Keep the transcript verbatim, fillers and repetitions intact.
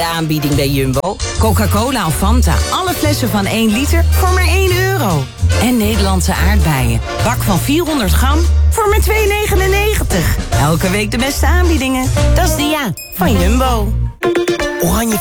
De aanbieding bij Jumbo. Coca-Cola of Fanta. Alle flessen van één liter voor maar één euro. En Nederlandse aardbeien. Bak van vierhonderd gram voor maar twee negenennegentig. Elke week de beste aanbiedingen. Dat is de ja van Jumbo. Oranje